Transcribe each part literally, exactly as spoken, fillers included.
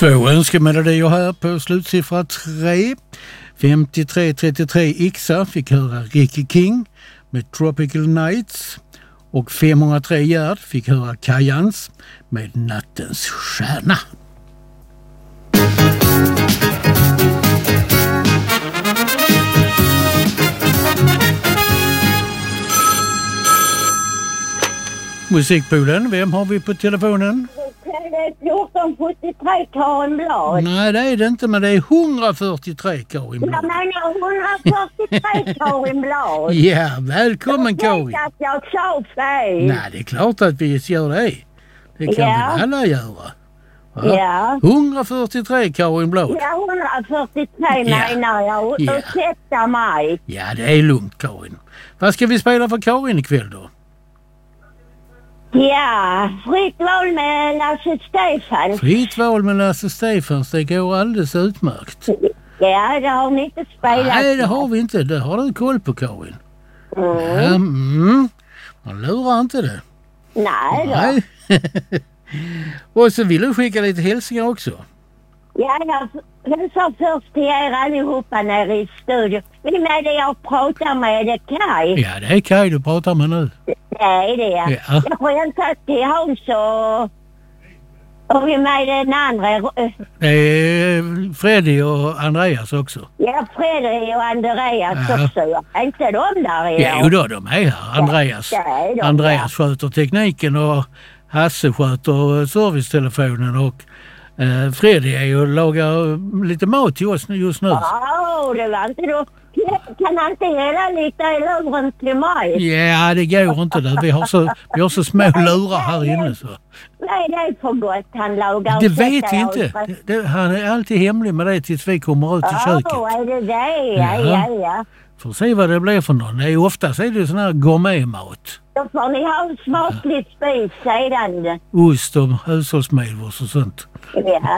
Två önskemelodier här på slutsiffra tre. femtiotre trettiotre Ixa fick höra Ricky King med Tropical Nights. Och femhundratre Gerd fick höra Kajans med Nattens stjärna. Musikpoolen, vem har vi på telefonen? fjorton sjuttiotre Karin Blad. Nej, det är det inte, men det är hundrafyrtiotre Karin Blad. Jag menar hundrafyrtiotre Karin Blad. Ja, välkommen Karin. Jag att jag sa fel. Nej, det är klart att vi gör det. Det kan Ja. vi alla göra. Va? Ja. hundrafyrtiotre Karin Blad. Ja, hundrafyrtiotre Ja. menar jag. Ja. Ursäkta mig. Ja, det är lugnt Karin. Vad ska vi spela för Karin ikväll då? Ja, fritt val med Lasse Stefans. Fritt val med Lasse Stefans, det går alldeles utmärkt. Ja, det har ni inte spelat. Nej, det har vi inte. Det har du koll på Karin. Mm. Ja, mm. Man lurar inte det. Nej då. Nej. Och så vill du skicka lite hälsningar också. Ja, jag hälsar först till er allihopa nere i studion. Vem är det jag pratar med? Är det Kaj? Ja, det är Kaj du pratar med nu. Det är det, ja. Ja. Jag får hälsa till Hans och... Och vem är den andra? Det är Freddy och Andreas också. Ja, Fredrik och Andreas Ja. också. Är inte de där idag? Jo då, de är här. Andreas, Ja, det är de, Andreas sköter tekniken och Hasse sköter servicetelefonen och eh, Freddy är och lagar lite mat till oss just nu. Ja, det var inte då. Kan han inte hela lite i luren till mig? Ja, det går inte där. Vi har så, vi har så små lurar här inne så. Nej, det är för gott han lagar. Det vet vi inte. Det, det, han är alltid hemlig med det tills vi kommer ut i köket. Ja, är det det? Ja, ja, ja. Får se vad det blir för någon. Det är oftast är det sån här gourmetmat. Då får ni ha en smaklig spis sedan. Ost och hushållsmedvård och sånt. Ja.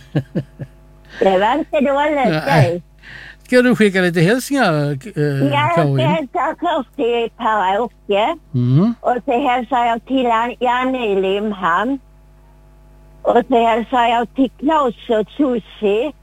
Det var inte dåligt Nej. det. Ska du skicka lite hälsningar, eh, Jag Karin? hälsar först till Per-Åke. Mm. Och så hälsar jag till Janne i Limhamn. Och så hälsar jag till Claes och Susie.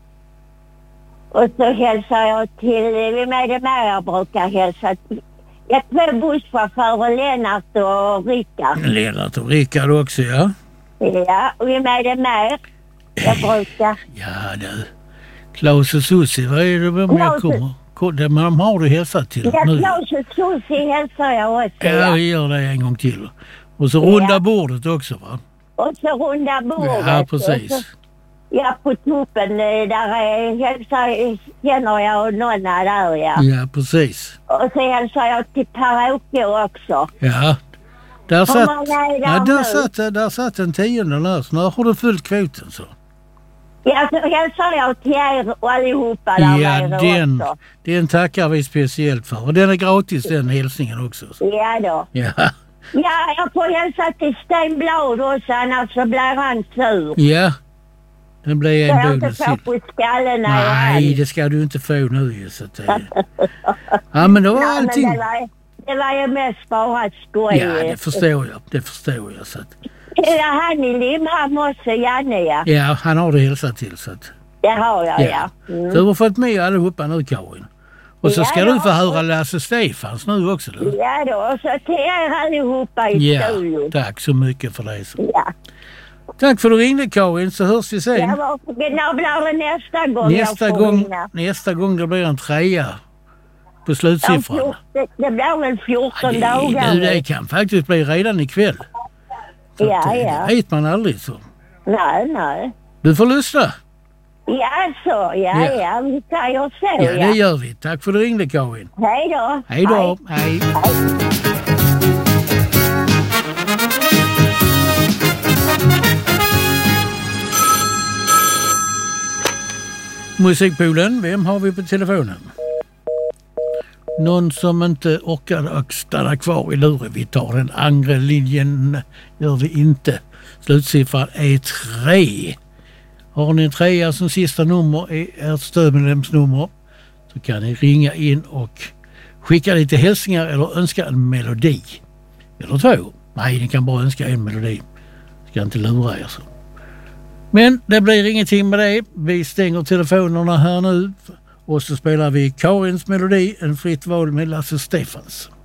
Och så hälsar jag till, vem är det mer jag brukar hälsa till? Jag två busschaufförer, Lennart och Rickard. Lennart och Rickard också, ja. Ja, och vem är det mer jag brukar? Ja, du. Claes och Susie, vad är det vem jag Claes- kommer? Ko- Det man har du hälsat till Ja, nu. Claes och Susie hälsar jag också. Ja, Ja. vi gör det en gång till. Och så runda Ja. bordet också, va? Och så runda bordet. Ja, Och precis. så, ja, på toppen eh, där är, hälsar, känner jag någon där, ja. Ja, precis. Och så hälsar jag till Per-Åke också. Ja. Där satt, många är där ja, där nu? satt, där satt en tionde där. Så nu har du fullt kvoten så. Ja, så hälsar jag till er och allihopa där Ja, nere den, också. den tackar vi speciellt för. Och den är gratis, den hälsningen också. Så. Ja då. Ja. Ja, jag får hälsa till Sten Blad också, annars så blir han sur. Ja. Den blir Så en jag inte bonus får till. på skallen när jag Nej, är. det ska du inte få nu ju. Så att det... Ja, men då var Nej, men allting... det var, det var ju mest bara skoj. Ja, det förstår jag. Det förstår jag. Så att... Ja, han i Limhamn också, Janne, ja. Ja, han har det hälsat till. Så att... Det har jag, Ja. ja. Mm. Så du har fått med allihopa nu, Karin. Och så Ja, ska ja. du få höra Lasse Stefans nu också. Du. Ja då, och så till er allihopa i Ja, studion. tack så mycket för det. Så. Ja. Tack för att du ringde, Karin, så hörs vi sen. Ja, varför, när blir det nästa gång Nästa jag får gång, ringa? nästa gång det blir en trea på Ja, slutsiffran. fjorton, det blir väl fjorton det, dagar du, nu. det kan faktiskt bli redan ikväll. Så Ja, att, eh, ja. Det vet man aldrig så. Nej, nej. Du får lyssna. Ja, så. Ja, Ja. ja. Vi säger så, Ja, ja. det gör vi. Tack för att du ringde, Karin. Hej då. Hej då. Hej. Musikpoolen, vem har vi på telefonen? Någon som inte orkar att stanna kvar i luren. Vi tar den andra linjen. Gör vi inte. Slutsiffran är tre. Har ni en trea som sista nummer är ert stödmedlemsnummer så kan ni ringa in och skicka lite hälsningar eller önska en melodi. Eller två. Nej, ni kan bara önska en melodi. Ska inte lura er så. Men det blir ingenting med det. Vi stänger telefonerna här nu och så spelar vi Karins melodi, en fritt val med Lasse Stefans.